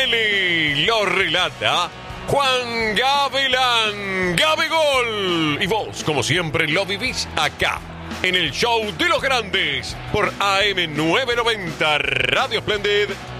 Tinelli. Lo relata Juan Gavilán. Gabigol. Y vos, como siempre, lo vivís acá, en el show de los grandes, por AM 990 Radio Splendid.